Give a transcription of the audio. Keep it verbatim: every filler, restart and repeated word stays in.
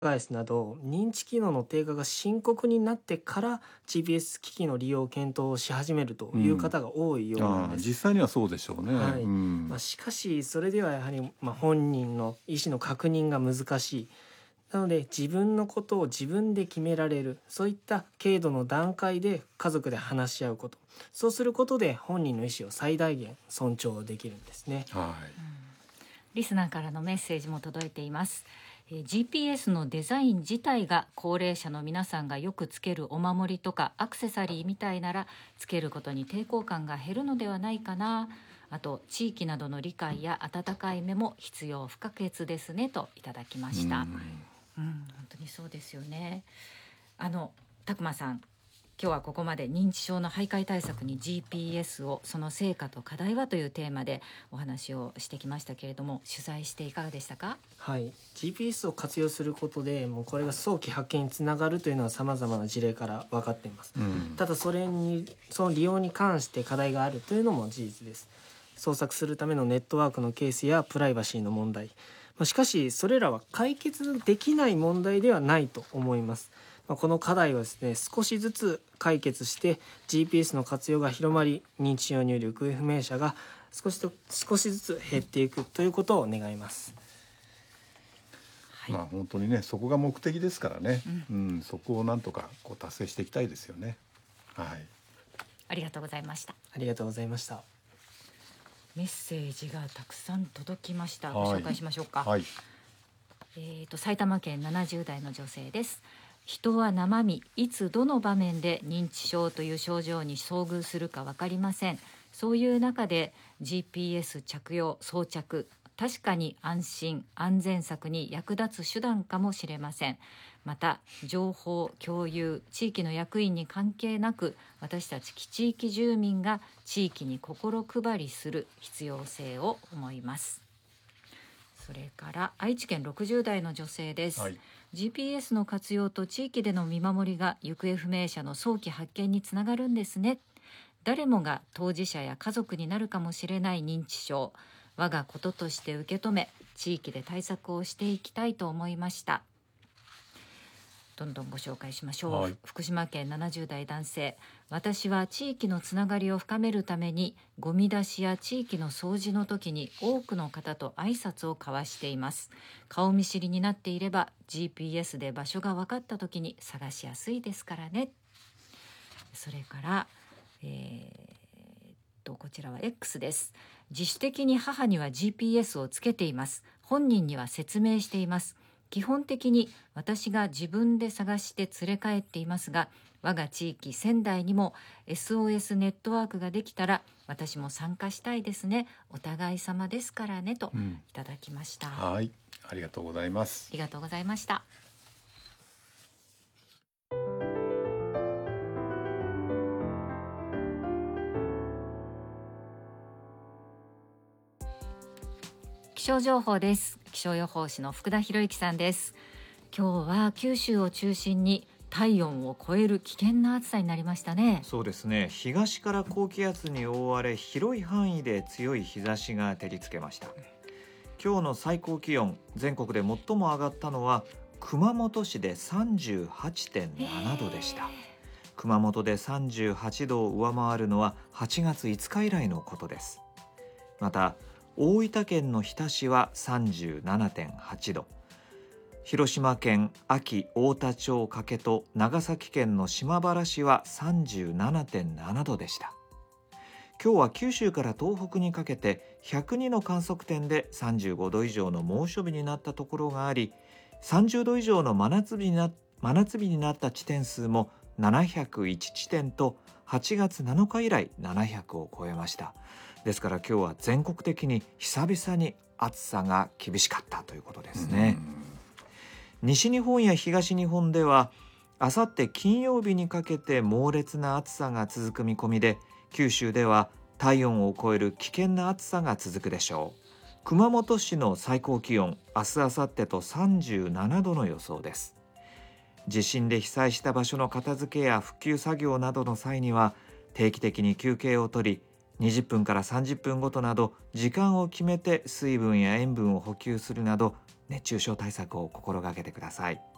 ガイスなど認知機能の低下が深刻になってから ジーピーエス 機器の利用を検討し始めるという方が多いようなんああ、 です。 実際にはそうでしょうね。 はい。 うんまあ、しかしそれではやはり、まあ、本人の意思の確認が難しい。なので自分のことを自分で決められる、そういった軽度の段階で家族で話し合うこと、そうすることで本人の意思を最大限尊重できるんですね。 はい。 リスナーからのメッセージも届いています。えー ジーピーエス のデザイン自体が高齢者の皆さんがよくつけるお守りとかアクセサリーみたいなら、つけることに抵抗感が減るのではないかな。あと地域などの理解や温かい目も必要不可欠ですね、といただきました。うん、本当にそうですよね。あの拓磨さん、今日はここまで認知症の徘徊対策に ジーピーエス を、その成果と課題はというテーマでお話をしてきましたけれども、取材していかがでしたか？ はい、ジーピーエス を活用することでもうこれが早期発見につながるというのはさまざまな事例から分かっています。 うんただそれにその利用に関して課題があるというのも事実です。捜索するためのネットワークのケースやプライバシーの問題、まあしかしそれらは解決できない問題ではないと思います。まあこの課題はですね、少しずつ解決して ジーピーエス の活用が広まり、認知症による行方不明者が少しと少しずつ減っていくということを願います。 はい、 まあ本当にね、そこが目的ですからね、うん、そこをなんとかこう達成していきたいですよね。はい。 ありがとうございました。 ありがとうございました。 メッセージがたくさん届きました。 はいご紹介しましょうか。 はい。 えー、と埼玉県ななじゅう代の女性です。人は生身、いつどの場面で認知症という症状に遭遇するか分かりません。そういう中で ジーピーエス 着用装着、確かに安心安全策に役立つ手段かもしれません。また情報共有、地域の役員に関係なく私たち地域住民が地域に心配りする必要性を思います。それから愛知県ろくじゅう代の女性です。 はい。 ジーピーエス の活用と地域での見守りが行方不明者の早期発見につながるんですね。誰もが当事者や家族になるかもしれない認知症、我がこととして受け止め、地域で対策をしていきたいと思いました。どんどんご紹介しましょう。 はい。 福島県ななじゅう代男性、私は地域のつながりを深めるためにゴミ出しや地域の掃除の時に多くの方と挨拶を交わしています。顔見知りになっていれば ジーピーエス で場所が分かった時に探しやすいですからね。それからえー、とこちらは X です。自主的に母には ジーピーエス をつけています。本人には説明しています。基本的に私が自分で探して連れ帰っていますが、我が地域仙台にも エスオーエス ネットワークができたら私も参加したいですね。お互い様ですからね、とうんいただきました。あはい。ありがとうございます。 りがとうございました。気象情報です。気象予報士の福田博之さんです。今日は九州を中心に体温を超える危険な暑さになりましたね。 そうですね。東から高気圧に覆われ、広い範囲で強い日差しが照りつけました。今日の最高気温、全国で最も上がったのは熊本市で さんじゅうはちてんなな 度でした。熊本でさんじゅうはちどを上回るのははちがついつか以来のことです。また大分県の日田市は さんじゅうななてんはちど、広島県安芸太田町加と長崎県の島原市は さんじゅうななてんなな 度でした。今日は九州から東北にかけてひゃくにの観測点でさんじゅうごど以上の猛暑日になったところがあり、さんじゅうど以上の真夏日にな真夏日になった地点数もななひゃくいち地点とはちがつなのか以来ななひゃくを超えました。ですから今日は全国的に久々に暑さが厳しかったということですね。西日本や東日本ではあさって金曜日にかけて猛烈な暑さが続く見込みで、九州では体温を超える危険な暑さが続くでしょう。熊本市の最高気温、明日明後日とさんじゅうななどの予想です。地震で被災した場所の片付けや復旧作業などの際には定期的に休憩をとり、にじゅっぷんからさんじゅっぷんごとなど時間を決めて水分や塩分を補給するなど熱中症対策を心がけてください。